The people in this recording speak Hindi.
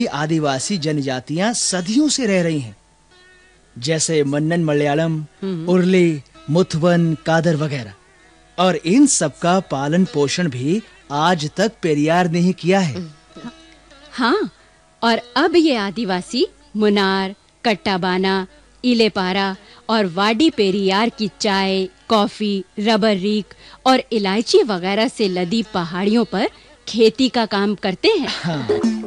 आदिवासी जनजातियां सदियों से रह रही हैं, जैसे मन्नन मलयालम, उर्ली, मुथवन, कादर वगैरह। और इन सब का पालन पोषण भी आज तक पेरियार ने ही किया है। हाँ, और अब ये आदिवासी मुनार, कट्टाबाना, इलेपारा और वाडी पेरियार की चाय, कॉफी, रबर रीक और इलायची वगैरह से लदी पहाड़ियों पर खेती का काम करते हैं। हाँ।